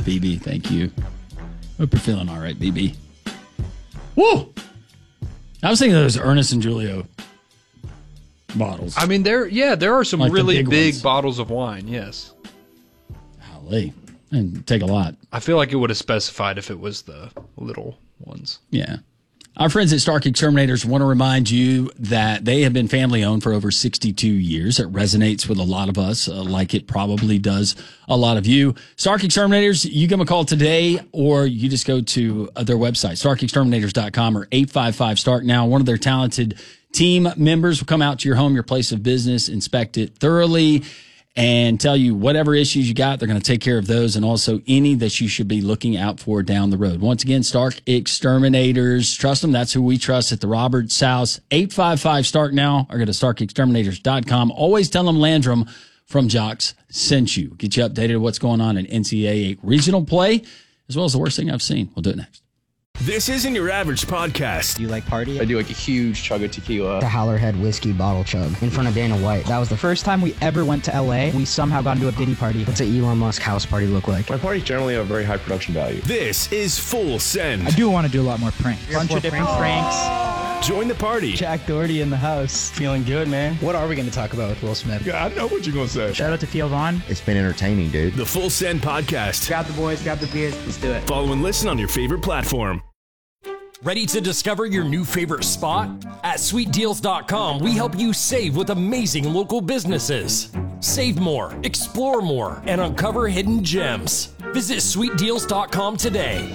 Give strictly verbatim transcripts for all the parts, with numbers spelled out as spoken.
B B. Thank you. Hope you're feeling all right, B B. Woo! I was thinking of those Ernest and Julio bottles. I mean, there, yeah, there are some Like the really big big ones. bottles of wine, yes. Golly. And take a lot. I feel like it would have specified if it was the little ones. Yeah. Our friends at Stark Exterminators want to remind you that they have been family owned for over sixty-two years. It resonates with a lot of us, uh, like it probably does a lot of you. Stark Exterminators, you give them a call today, or you just go to uh, their website, stark exterminators dot com or eight five five STARK now. One of their talented team members will come out to your home, your place of business, inspect it thoroughly, and tell you whatever issues you got. They're going to take care of those and also any that you should be looking out for down the road. Once again, Stark Exterminators. Trust them. That's who we trust at the Roberts House. eight five five STARK now or go to stark exterminators dot com. Always tell them Landrum from Jocks sent you. Get you updated on what's going on in N C double A regional play, as well as the worst thing I've seen. We'll do it next. This isn't your average podcast. Do you like party? I do like a huge chug of tequila. The Howlerhead whiskey bottle chug in front of Dana White. That was the First time we ever went to L A, we somehow got into a Diddy party. What's an Elon Musk house party look like? My parties generally have very high production value. This is Full Send. I do want to do a lot more pranks. A bunch of different pranks. Join the party. Jack Doherty in the house. Feeling good, man. What are we going to talk about with Will Smith? Yeah, I know what you're going to say. Shout out to Theo Vaughn. It's been entertaining, dude. The Full Send podcast. Grab the boys, grab the beers, let's do it. Follow and listen on your favorite platform. Ready to discover your new favorite spot? At sweet deals dot com, we help you save with amazing local businesses. Save more, explore more, and uncover hidden gems. Visit sweet deals dot com today.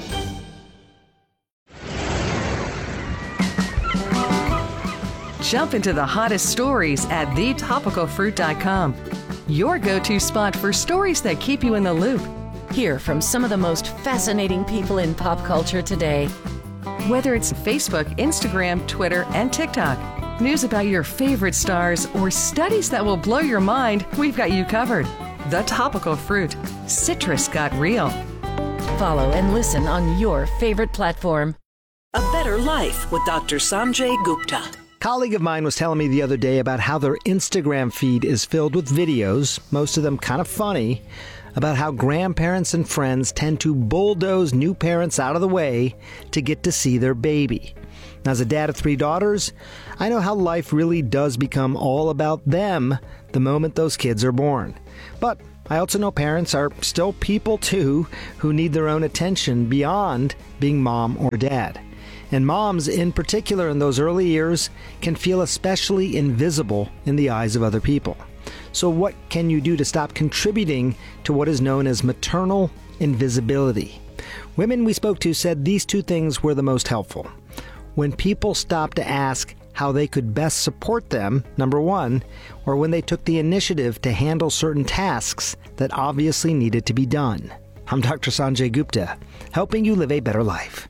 Jump into the hottest stories at the topical fruit dot com. Your go-to spot for stories that keep you in the loop. Hear from some of the most fascinating people in pop culture today. Whether it's Facebook, Instagram, Twitter, and TikTok, news about your favorite stars, or studies that will blow your mind, we've got you covered. The Topical Fruit. Citrus got real. Follow and listen on your favorite platform. A Better Life with Doctor Sanjay Gupta. A colleague of mine was telling me the other day about how their Instagram feed is filled with videos, most of them kind of funny, about how grandparents and friends tend to bulldoze new parents out of the way to get to see their baby. Now, as a dad of three daughters, I know how life really does become all about them the moment those kids are born. But I also know parents are still people too who need their own attention beyond being mom or dad. And moms, in particular in those early years, can feel especially invisible in the eyes of other people. So what can you do to stop contributing to what is known as maternal invisibility? Women we spoke to said these two things were the most helpful. When people stopped to ask how they could best support them, number one, or when they took the initiative to handle certain tasks that obviously needed to be done. I'm Doctor Sanjay Gupta, helping you live a better life.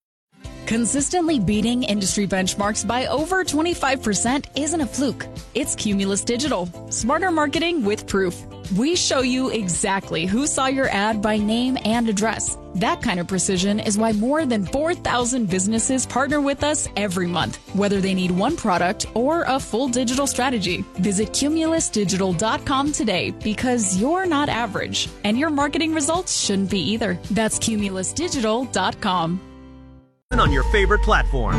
Consistently beating industry benchmarks by over twenty-five percent isn't a fluke. It's Cumulus Digital. Smarter marketing with proof. We show you exactly who saw your ad by name and address. That kind of precision is why more than four thousand businesses partner with us every month, whether they need one product or a full digital strategy. Visit cumulus digital dot com today because you're not average, and your marketing results shouldn't be either. That's cumulus digital dot com. On your favorite platform.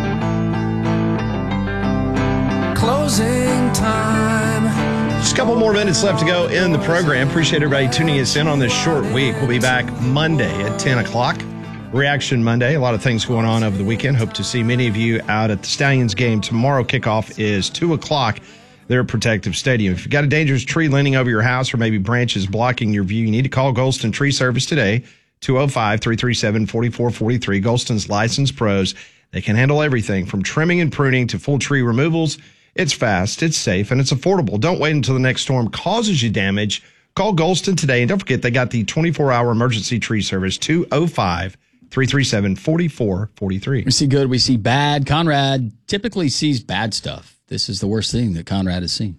Closing time. Just a couple more minutes left to go in the program. Appreciate everybody tuning us in on this short week. We'll be back Monday at ten o'clock. Reaction Monday. A lot of things going on over the weekend. Hope to see many of you out at the Stallions game tomorrow. Kickoff is two o'clock there at Protective Stadium. If you've got a dangerous tree leaning over your house or maybe branches blocking your view, you need to call Golston Tree Service today. two oh five, three three seven, four four four three. Golston's licensed pros. They can handle everything from trimming and pruning to full tree removals. It's fast, it's safe, and it's affordable. Don't wait until the next storm causes you damage. Call Golston today. And don't forget, they got the twenty-four hour emergency tree service, two oh five, three three seven, four four four three. We see good, we see bad. Conrad typically sees bad stuff. This is the worst thing that Conrad has seen.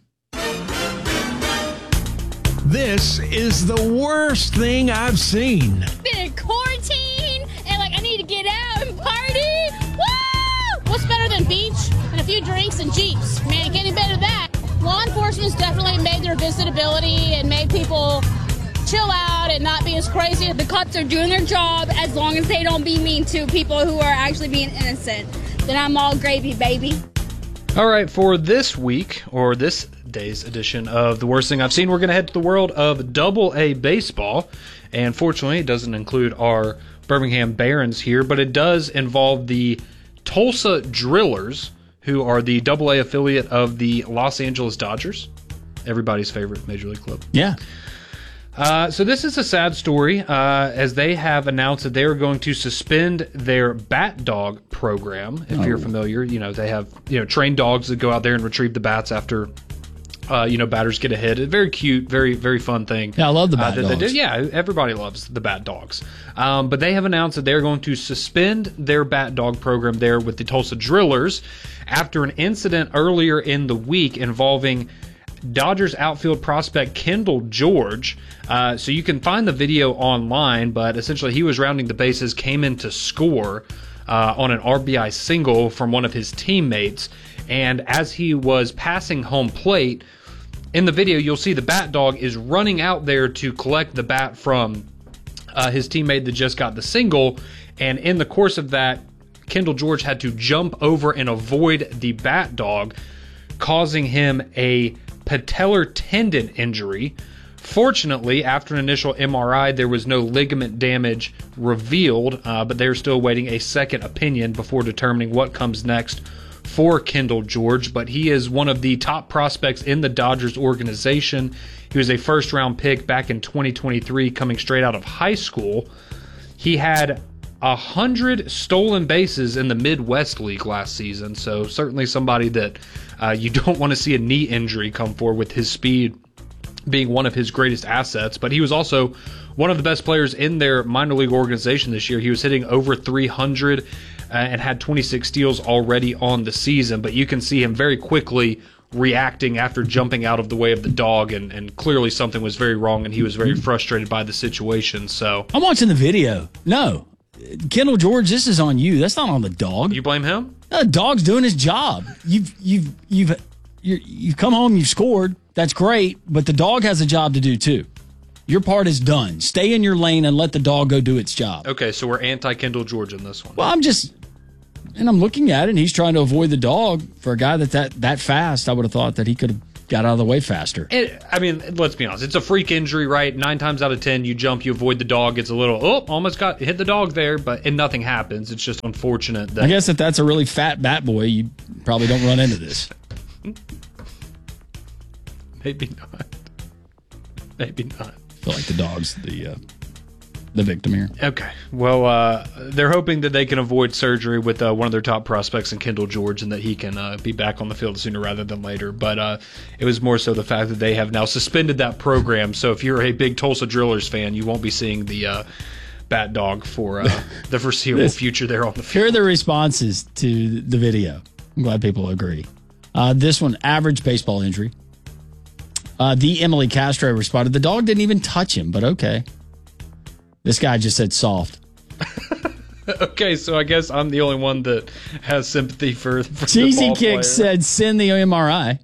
This is the worst thing I've seen. Been in quarantine, and like I need to get out and party. Woo! What's better than beach and a few drinks and Jeeps? Man, getting better than that. Law enforcement's definitely made their visitability and made people chill out it not be as crazy. The cops are doing their job as long as they don't be mean to people who are actually being innocent. Then I'm all gravy, baby. All right, for this week, or this day's edition of The Worst Thing I've Seen, we're going to head to the world of double A baseball. And fortunately, it doesn't include our Birmingham Barons here, but it does involve the Tulsa Drillers, who are the double A affiliate of the Los Angeles Dodgers, everybody's favorite Major League club. Yeah. Uh, so this is a sad story, uh, as they have announced that they are going to suspend their bat dog program. If oh. you're familiar, you know, they have, you know, trained dogs that go out there and retrieve the bats after, uh, you know, batters get a hit. A very cute, very, very fun thing. Yeah, I love the bat uh, dogs. Yeah, everybody loves the bat dogs. Um, but they have announced that they're going to suspend their bat dog program there with the Tulsa Drillers after an incident earlier in the week involving Dodgers outfield prospect Kendall George. Uh, so you can find the video online, but essentially he was rounding the bases, came in to score uh, on an R B I single from one of his teammates. And as he was passing home plate, in the video you'll see the bat dog is running out there to collect the bat from uh, his teammate that just got the single. And in the course of that, Kendall George had to jump over and avoid the bat dog, causing him a patellar tendon injury. Fortunately, after an initial M R I, there was no ligament damage revealed, uh, but they're still waiting a second opinion before determining what comes next for Kendall George. But he is one of the top prospects in the Dodgers organization. He was a first-round pick back in twenty twenty-three, coming straight out of high school. He had a hundred stolen bases in the Midwest League last season, so certainly somebody that uh, you don't want to see a knee injury come for, with his speed being one of his greatest assets. But he was also one of the best players in their minor league organization this year. He was hitting over three hundred uh, and had twenty-six steals already on the season, but you can see him very quickly reacting after jumping out of the way of the dog, and, and clearly something was very wrong, and he was very frustrated by the situation. So I'm watching the video. No. Kendall George, this is on you. That's not on the dog. You blame him? No, the dog's doing his job. You've you've you've you're, you've come home. You've scored. That's great. But the dog has a job to do too. Your part is done. Stay in your lane and let the dog go do its job. Okay, so we're anti Kendall George in this one. Well, I'm just, and I'm looking at it, and he's trying to avoid the dog. For a guy that that that fast, I would have thought that he could have got out of the way faster. It, I mean, let's be honest. It's a freak injury, right? Nine times out of ten, you jump, you avoid the dog. It's a little, oh, almost got hit the dog there, but and nothing happens. It's just unfortunate that. I guess if that's a really fat bat boy, you probably don't run into this. Maybe not. Maybe not. I feel like the dog's the uh, the victim here. Okay. Well, uh, they're hoping that they can avoid surgery with uh, one of their top prospects in Kendall George, and that he can uh, be back on the field sooner rather than later. But uh, it was more so the fact that they have now suspended that program. So if you're a big Tulsa Drillers fan, you won't be seeing the uh, bat dog for uh, the foreseeable this, future there on the field. Here are the responses to the video. I'm glad people agree. Uh, this one, average baseball injury. Uh, the Emily Castro responded, the dog didn't even touch him, but okay. This guy just said soft. Okay, so I guess I'm the only one that has sympathy for, for Cheesy the ball Kick player. said send the M R I.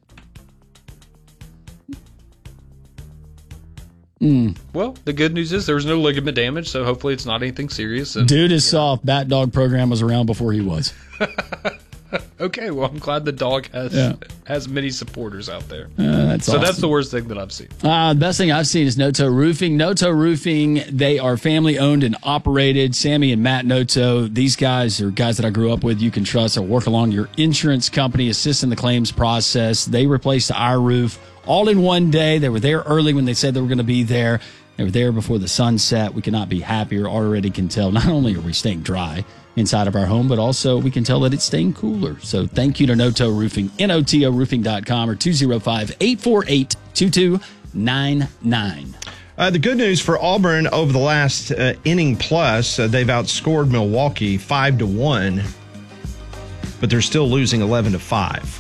Mm. Well, the good news is there was no ligament damage, so hopefully it's not anything serious. And, Dude is soft. Bat dog program was around before he was. Okay, well, I'm glad the dog has yeah. has many supporters out there. Uh, that's so awesome. that's the worst thing that I've seen. Uh, the best thing I've seen is Noto Roofing. Noto Roofing, they are family owned and operated. Sammy and Matt Noto, these guys are guys that I grew up with. You can trust. They work along your insurance company, assist in the claims process. They replaced our roof all in one day. They were there early when they said they were going to be there. They were there before the sun set. We cannot be happier. Already can tell not only are we staying dry inside of our home, but also we can tell that it's staying cooler. So thank you to Noto Roofing, N O T O roofing dot com or two oh five, eight four eight, two two nine nine. Uh, the good news for Auburn over the last uh, inning plus, uh, they've outscored Milwaukee five to one, but they're still losing eleven to five.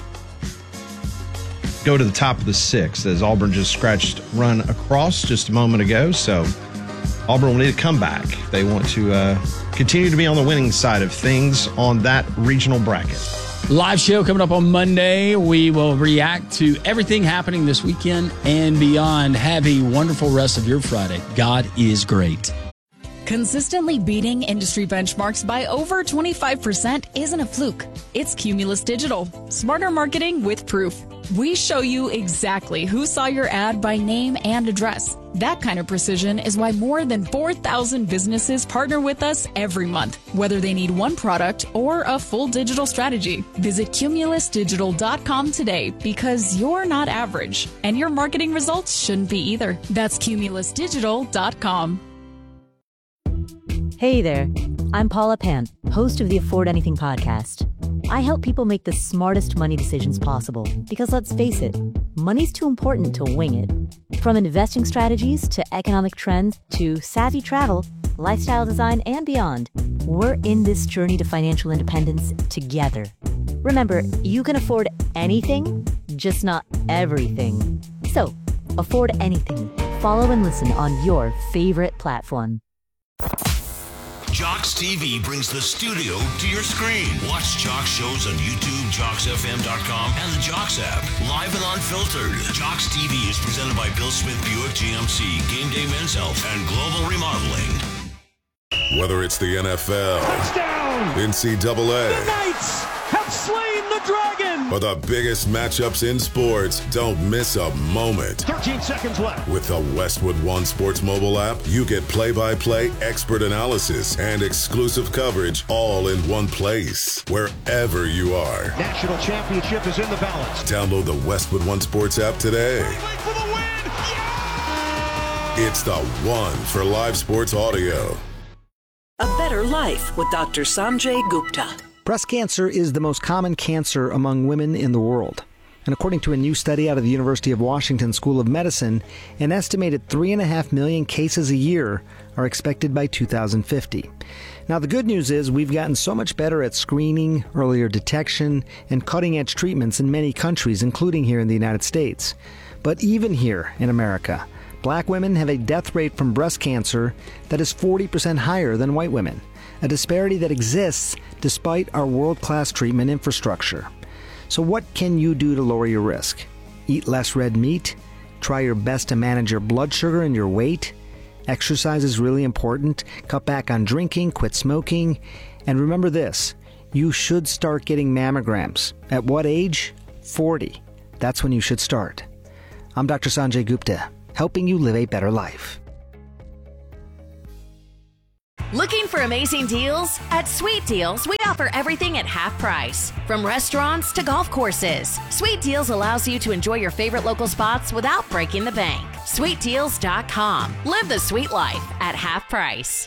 Go to the top of the sixth as Auburn just scratched run across just a moment ago. So Auburn will need a comeback. They want to uh, continue to be on the winning side of things on that regional bracket. Live show coming up on Monday. We will react to everything happening this weekend and beyond. Have a wonderful rest of your Friday. God is great. Consistently beating industry benchmarks by over twenty-five percent isn't a fluke. It's Cumulus Digital. Smarter marketing with proof. We show you exactly who saw your ad by name and address. That kind of precision is why more than four thousand businesses partner with us every month, whether they need one product or a full digital strategy. Visit cumulus digital dot com today because you're not average, and your marketing results shouldn't be either. That's cumulus digital dot com. Hey there, I'm Paula Pan, host of the Afford Anything podcast. I help people make the smartest money decisions possible because, let's face it, money's too important to wing it. From investing strategies to economic trends to savvy travel, lifestyle design, and beyond, we're in this journey to financial independence together. Remember, you can afford anything, just not everything. So, afford anything. Follow and listen on your favorite platform. Jocks T V brings the studio to your screen. Watch Jocks shows on YouTube, jocks f m dot com, and the Jocks app. Live and unfiltered. Jocks T V is presented by Bill Smith Buick G M C, Game Day Men's Health, and Global Remodeling. Whether it's the N F L, Touchdown! N C double A, the Knights have slain the dragon! or the biggest matchups in sports, don't miss a moment. thirteen seconds left. With the Westwood One Sports mobile app, you get play-by-play expert analysis and exclusive coverage all in one place, wherever you are. National championship is in the balance. Download the Westwood One Sports app today. For the win! Yeah! It's the one for live sports audio. A Better Life with Doctor Sanjay Gupta. Breast cancer is the most common cancer among women in the world. And according to a new study out of the University of Washington School of Medicine, an estimated three and a half million cases a year are expected by two thousand fifty. Now, the good news is we've gotten so much better at screening, earlier detection, and cutting-edge treatments in many countries, including here in the United States. But even here in America, black women have a death rate from breast cancer that is forty percent higher than white women, a disparity that exists despite our world-class treatment infrastructure. So what can you do to lower your risk? Eat less red meat? Try your best to manage your blood sugar and your weight? Exercise is really important. Cut back on drinking, quit smoking. And remember this, you should start getting mammograms. At what age? forty. That's when you should start. I'm Doctor Sanjay Gupta, helping you live a better life. Looking for amazing deals? At Sweet Deals, we offer everything at half price. From restaurants to golf courses, Sweet Deals allows you to enjoy your favorite local spots without breaking the bank. sweet deals dot com. Live the sweet life at half price.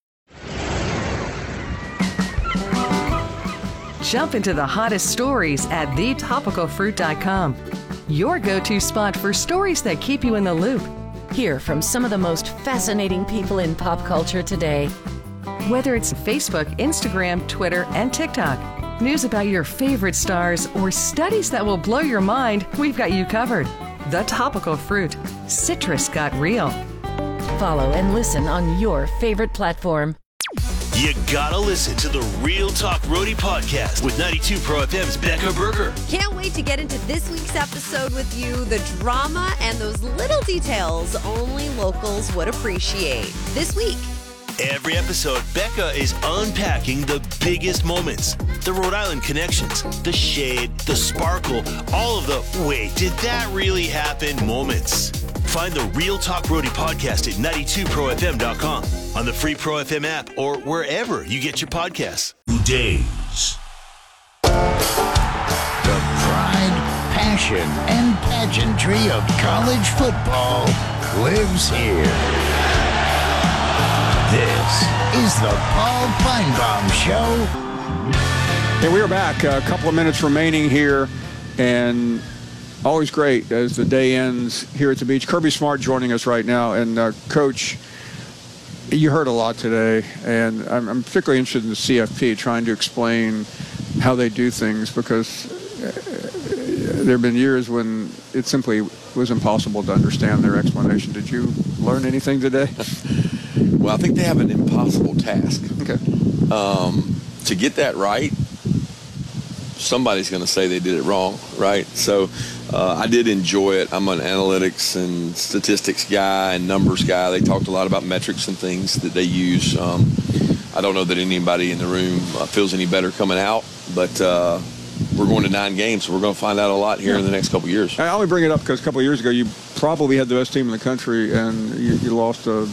Jump into the hottest stories at the topical fruit dot com. Your go-to spot for stories that keep you in the loop. Hear from some of the most fascinating people in pop culture today. Whether it's Facebook, Instagram, Twitter, and TikTok, news about your favorite stars, or studies that will blow your mind, we've got you covered. The Topical Fruit. Citrus got real. Follow and listen on your favorite platform. You gotta listen to the Real Talk Roadie podcast with ninety-two Pro F M's Becca Berger. Can't wait to get into this week's episode with you. The drama and those little details only locals would appreciate. This week. Every episode, Becca is unpacking the biggest moments, the Rhode Island connections, the shade, the sparkle, all of the wait, did that really happen moments. Find the Real Talk Roadie podcast at ninety-two pro f m dot com, on the free Pro F M app, or wherever you get your podcasts. Days. The pride, passion, and pageantry of college football lives here. This is the Paul Feinbaum Show. Hey, we are back. A couple of minutes remaining here, and always great as the day ends here at the beach. Kirby Smart joining us right now, and uh, Coach, you heard a lot today, and I'm, I'm particularly interested in the C F P trying to explain how they do things, because uh, there have been years when it simply was impossible to understand their explanation. Did you learn anything today? Well, I think they have an impossible task. Okay. Um, to get that right, somebody's going to say they did it wrong, right? So uh, I did enjoy it. I'm an analytics and statistics guy and numbers guy. They talked a lot about metrics and things that they use. Um, I don't know that anybody in the room uh, feels any better coming out, but uh, we're going to nine games, so we're going to find out a lot here yeah. in the next couple of years. I only bring it up because a couple of years ago, you probably had the best team in the country, and you, you lost a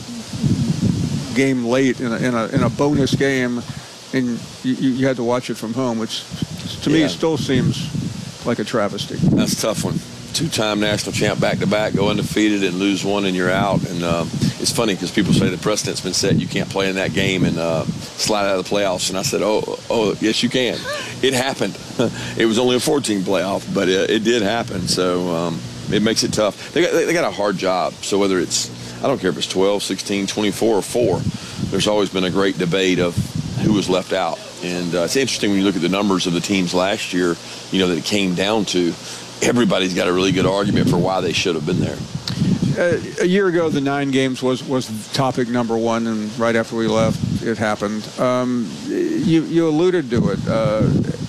game late in a, in a, in a bonus game, and you, you had to watch it from home, which to yeah. me still seems like a travesty. That's a tough one. Two-time national champ back-to-back, go undefeated and lose one and you're out. And uh, it's funny because people say the precedent's been set. You can't play in that game and uh, slide out of the playoffs. And I said, oh, oh, yes, you can. It happened. It was only a fourteen playoff, but it, it did happen. So um, it makes it tough. They got, they got a hard job. So whether it's, I don't care if it's twelve, sixteen, twenty-four, or four, there's always been a great debate of who was left out. And uh, it's interesting when you look at the numbers of the teams last year, you know, that it came down to. Everybody's got a really good argument for why they should have been there. Uh, a year ago, the nine games was, was topic number one, and right after we left, it happened. Um, you, you alluded to it. Uh,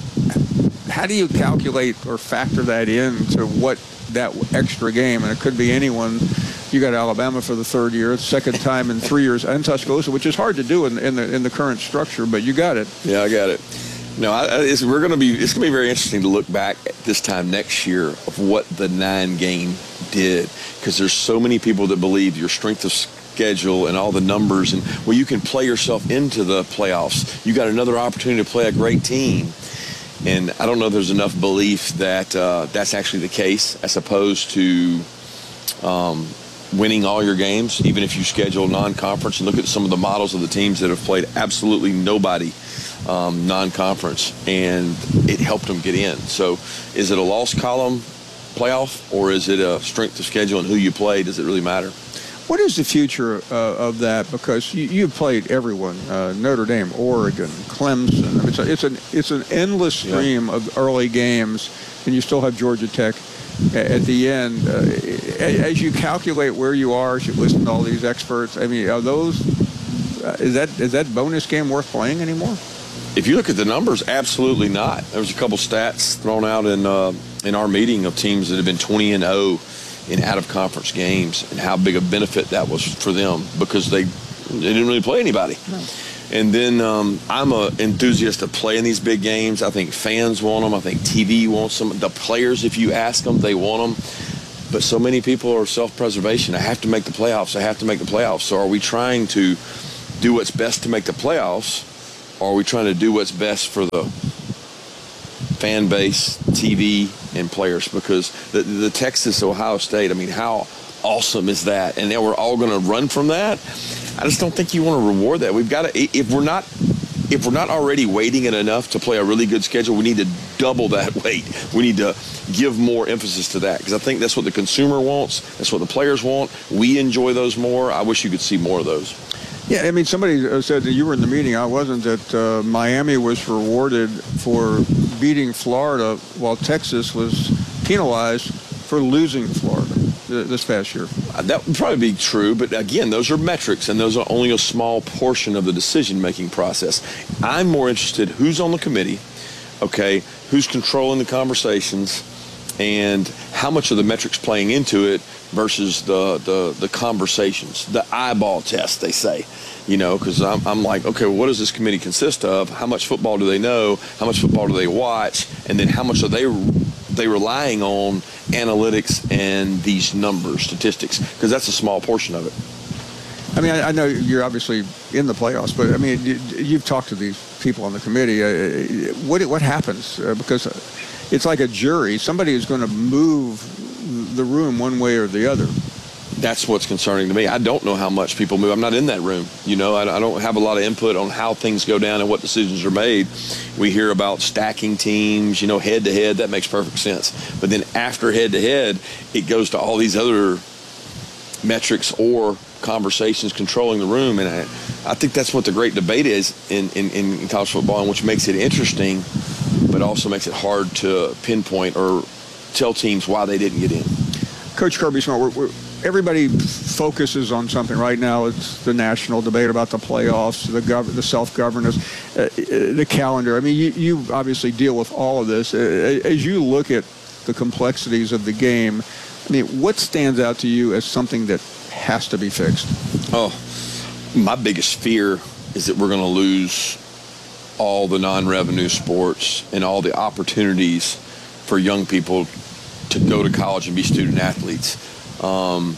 how do you calculate or factor that into what that extra game, and it could be anyone. You got Alabama for the third year, second time in three years, and Tuscaloosa, which is hard to do in, in the in the current structure, but you got it. Yeah, I got it. No, I, it's, we're going to be. It's going to be very interesting to look back at this time next year of what the nine game did, because there's so many people that believe your strength of schedule and all the numbers, and well, you can play yourself into the playoffs. You got another opportunity to play a great team, and I don't know if there's enough belief that uh, that's actually the case, as opposed to um, winning all your games, even if you schedule non-conference. And look at some of the models of the teams that have played absolutely nobody. Um, non-conference, and it helped them get in. So is it a loss column playoff, or is it a strength of schedule and who you play? Does it really matter? What is the future uh, of that? Because you, you've played everyone, uh, Notre Dame, Oregon, Clemson. I mean, it's, a, it's, an, it's an endless stream yeah. of early games, and you still have Georgia Tech at the end. Uh, as you calculate where you are, as you listen to all these experts, I mean, are those, uh, is that is that bonus game worth playing anymore? If you look at the numbers, absolutely not. There was a couple stats thrown out in uh, in our meeting of teams that have been twenty and oh in out-of-conference games, and how big a benefit that was for them, because they they didn't really play anybody. No. And then um, I'm an enthusiast of playing these big games. I think fans want them. I think T V wants them. The players, if you ask them, they want them. But so many people are self-preservation. I have to make the playoffs. I have to make the playoffs. So are we trying to do what's best to make the playoffs? Or are we trying to do what's best for the fan base, T V, and players? Because the, the Texas-Ohio State, I mean, how awesome is that? And then we're all going to run from that? I just don't think you want to reward that. We've got to, if we're not, if we're not already weighting it enough to play a really good schedule, we need to double that weight. We need to give more emphasis to that, because I think that's what the consumer wants. That's what the players want. We enjoy those more. I wish you could see more of those. Yeah, I mean, somebody said that you were in the meeting. I wasn't. That uh, Miami was rewarded for beating Florida, while Texas was penalized for losing Florida this past year. That would probably be true, but again, those are metrics, and those are only a small portion of the decision-making process. I'm more interested who's on the committee, okay, who's controlling the conversations, and how much of the metrics playing into it versus the, the, the conversations, the eyeball test, they say, you know, because I'm, I'm like, okay, well, what does this committee consist of? How much football do they know? How much football do they watch? And then how much are they they relying on analytics and these numbers, statistics? Because that's a small portion of it. I mean, I, I know you're obviously in the playoffs, but I mean, you've talked to these people on the committee. Uh, what what happens? Uh, because it's like a jury. Somebody is going to move the room one way or the other. That's what's concerning to me. I don't know how much people move. I'm not in that room. You know, I, I don't have a lot of input on how things go down and what decisions are made. We hear about stacking teams, you know, head-to-head. That makes perfect sense. But then after head-to-head, it goes to all these other metrics or conversations controlling the room. And I, I think that's what the great debate is in, in, in college football, and which makes it interesting, but also makes it hard to pinpoint or tell teams why they didn't get in. Coach Kirby Smart, we're, we're, everybody focuses on something right now. It's the national debate about the playoffs, the gov- the self-governance, uh, the calendar. I mean, you, you obviously deal with all of this. Uh, as you look at the complexities of the game, I mean, what stands out to you as something that has to be fixed? Oh, my biggest fear is that we're going to lose all the non-revenue sports and all the opportunities for young people to go to college and be student athletes. Um,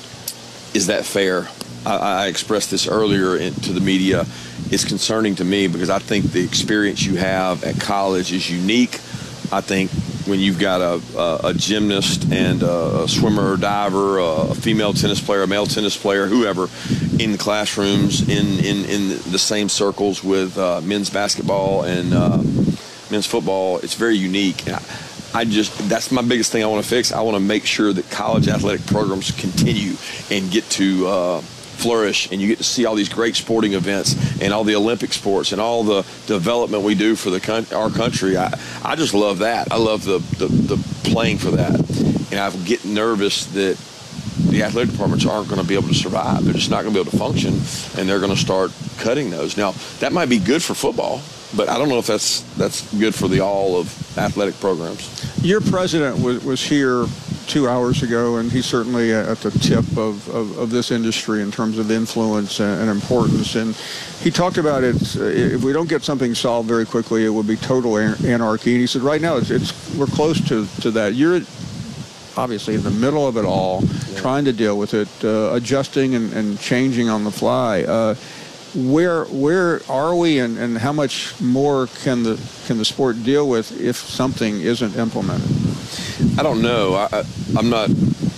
is that fair? I, I expressed this earlier in, to the media. It's concerning to me because I think the experience you have at college is unique. I think when you've got a, a, a gymnast and a swimmer or diver, a female tennis player, a male tennis player, whoever, in classrooms, in, in, in the same circles with uh, men's basketball and uh, men's football, it's very unique. I, I just, that's my biggest thing I want to fix. I want to make sure that college athletic programs continue and get to uh, flourish, and you get to see all these great sporting events and all the Olympic sports and all the development we do for the con- our country. I, I just love that. I love the, the, the playing for that. And I get nervous that the athletic departments aren't going to be able to survive. They're just not going to be able to function, and they're going to start cutting those. Now, that might be good for football, but I don't know if that's that's good for the all of athletic programs. Your president was, was here two hours ago, and he's certainly at the tip of, of, of this industry in terms of influence and, and importance. And he talked about it, uh, if we don't get something solved very quickly, it would be total anarchy. And he said, right now, it's, it's we're close to, to that. You're obviously in the middle of it all, yeah. trying to deal with it, uh, adjusting and, and changing on the fly. Uh, where where are we, and, and how much more can the can the sport deal with if something isn't implemented? I don't know. I, I'm not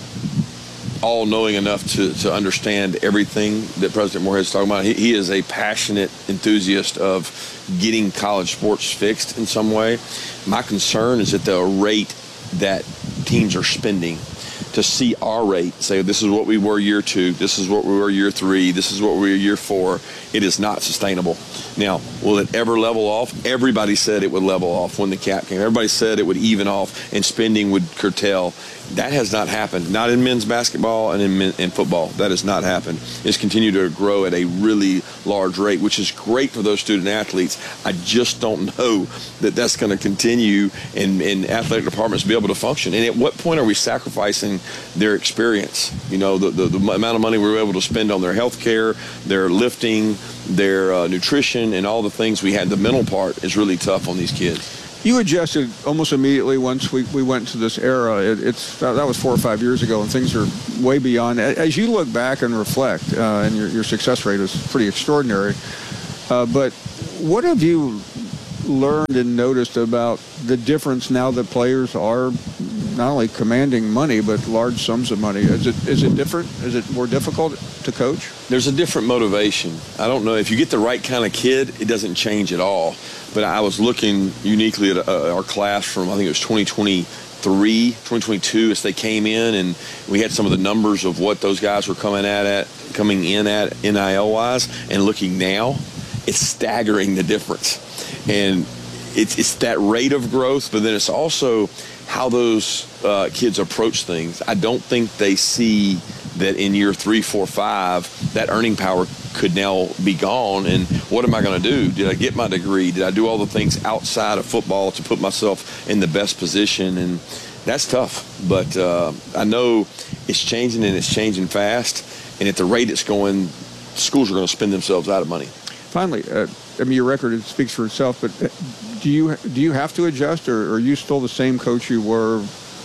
all-knowing enough to, to understand everything that President Moorhead's talking about. He, he is a passionate enthusiast of getting college sports fixed in some way. My concern is at the rate that teams are spending. To see our rate, say this is what we were year two, this is what we were year three, this is what we were year four, it is not sustainable. Now, will it ever level off? Everybody said it would level off when the cap came. Everybody said it would even off and spending would curtail. That has not happened. Not in men's basketball and in, men, in football. That has not happened. It's continued to grow at a really large rate, which is great for those student athletes. I just don't know that that's going to continue and, and athletic departments be able to function. And at what point are we sacrificing their experience? You know, the, the, the amount of money we were able to spend on their health care, their lifting, their uh, nutrition, and all the things we had. The mental part is really tough on these kids. You adjusted almost immediately once we, we went to this era. It, it's that was four or five years ago, and things are way beyond. As you look back and reflect, uh, and your, your success rate is pretty extraordinary, uh, but what have you learned and noticed about the difference now that players are not only commanding money, but large sums of money? Is it is it different? Is it more difficult to coach? There's a different motivation. I don't know. If you get the right kind of kid, it doesn't change at all. But I was looking uniquely at uh, our class from, I think it was twenty twenty-three, twenty twenty-two, as they came in, and we had some of the numbers of what those guys were coming at, at coming in at N I L-wise, and looking now, it's staggering the difference. And it's, it's that rate of growth, but then it's also how those uh, kids approach things. I don't think they see that in year three, four, five, that earning power could now be gone. And what am I going to do? Did I get my degree? Did I do all the things outside of football to put myself in the best position? And that's tough. But uh, I know it's changing, and it's changing fast. And at the rate it's going, schools are going to spend themselves out of money. Finally, uh, I mean, your record, it speaks for itself, but do you do you have to adjust, or, or are you still the same coach you were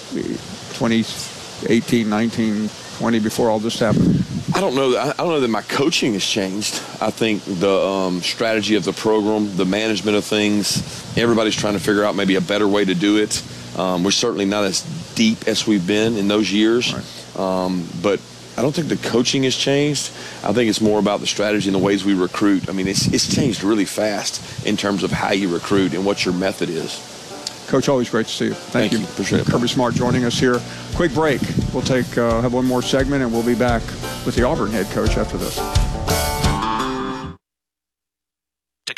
twenty eighteen, nineteen, twenty before all this happened? I don't know. I don't know that my coaching has changed. I think the um, strategy of the program, the management of things, everybody's trying to figure out maybe a better way to do it. Um, we're certainly not as deep as we've been in those years, right. um, but I don't think the coaching has changed. I think it's more about the strategy and the ways we recruit. I mean, it's it's changed really fast in terms of how you recruit and what your method is. Coach, always great to see you. Thank, Thank you. you. Appreciate it. Kirby Smart joining us here. Quick break. We'll take uh, have one more segment, and we'll be back with the Auburn head coach after this.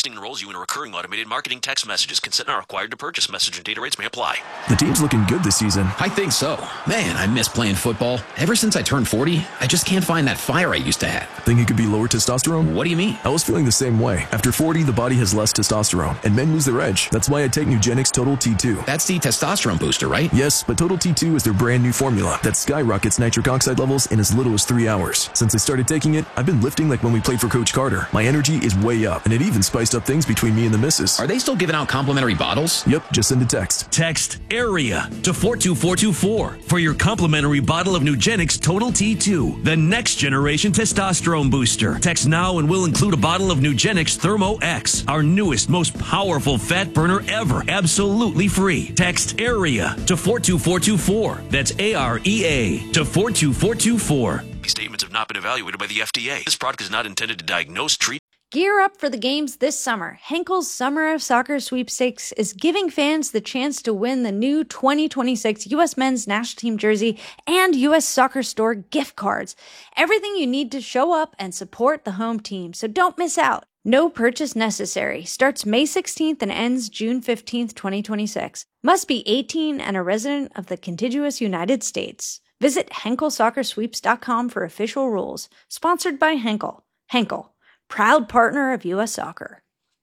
listing enrolls you in a recurring automated marketing text messages. Consent not required to purchase. Message and data rates may apply. The team's looking good this season. I think so. Man, I miss playing football. Ever since I turned forty, I just can't find that fire I used to have. Think it could be lower testosterone? What do you mean? I was feeling the same way. After forty, the body has less testosterone, and men lose their edge. That's why I take Nugenix Total T two. That's the testosterone booster, right? Yes, but Total T two is their brand new formula that skyrockets nitric oxide levels in as little as three hours. Since I started taking it, I've been lifting like when we played for Coach Carter. My energy is way up, and it even spiced up things between me and the missus. Are they still giving out complimentary bottles? Yep, just send a text. Text AREA to four two four two four for your complimentary bottle of Nugenix Total T two, the next generation testosterone booster. Text now and we'll include a bottle of Nugenix Thermo X, our newest, most powerful fat burner ever, absolutely free. Text AREA to four two four two four. That's A R E A to four two four two four. These statements have not been evaluated by the F D A. This product is not intended to diagnose, treat. Gear up for the games this summer. Henkel's Summer of Soccer Sweepstakes is giving fans the chance to win the new twenty twenty-six U S Men's National Team jersey and U S Soccer Store gift cards. Everything you need to show up and support the home team, so don't miss out. No purchase necessary. Starts May sixteenth and ends June fifteenth, twenty twenty-six. Must be eighteen and a resident of the contiguous United States. Visit Henkel Soccer Sweeps dot com for official rules. Sponsored by Henkel. Henkel, proud partner of U S Soccer.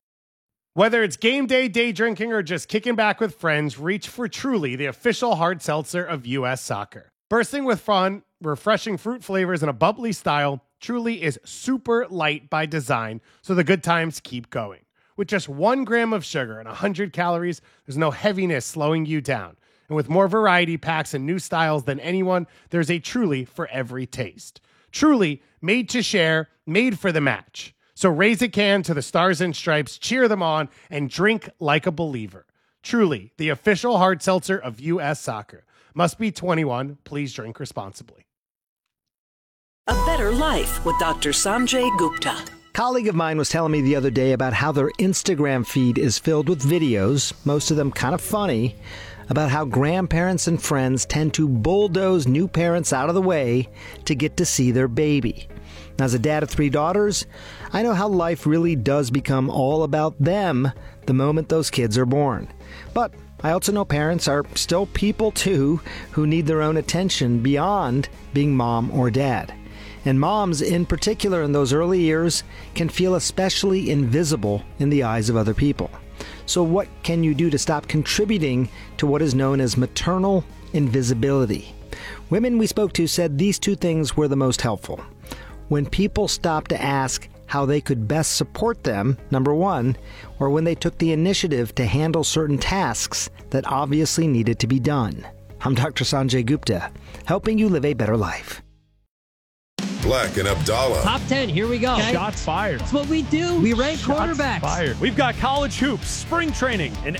Whether it's game day, day drinking, or just kicking back with friends, reach for Truly, the official hard seltzer of U S Soccer. Bursting with fun, refreshing fruit flavors, and a bubbly style, Truly is super light by design, so the good times keep going. With just one gram of sugar and one hundred calories, there's no heaviness slowing you down. And with more variety packs and new styles than anyone, there's a Truly for every taste. Truly, made to share, made for the match. So raise a can to the Stars and Stripes, cheer them on, and drink like a believer. Truly, the official hard seltzer of U S Soccer. Must be twenty-one. Please drink responsibly. A Better Life with Doctor Sanjay Gupta. Colleague of mine was telling me the other day about how their Instagram feed is filled with videos, most of them kind of funny, about how grandparents and friends tend to bulldoze new parents out of the way to get to see their baby. As a dad of three daughters, I know how life really does become all about them the moment those kids are born. But I also know parents are still people too who need their own attention beyond being mom or dad. And moms, in particular in those early years, can feel especially invisible in the eyes of other people. So what can you do to stop contributing to what is known as maternal invisibility? Women we spoke to said these two things were the most helpful. When people stopped to ask how they could best support them, number one, or when they took the initiative to handle certain tasks that obviously needed to be done. I'm Doctor Sanjay Gupta, helping you live a better life. Black and Abdallah. Top ten, here we go. Okay. Shots fired. That's what we do. We rank Shots quarterbacks. Fired. We've got college hoops, spring training, and